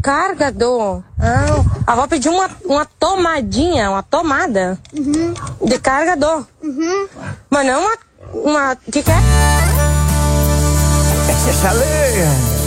carregador. A avó pediu uma tomadinha, uma tomada de carregador. Mas não uma... O que é? Essa lei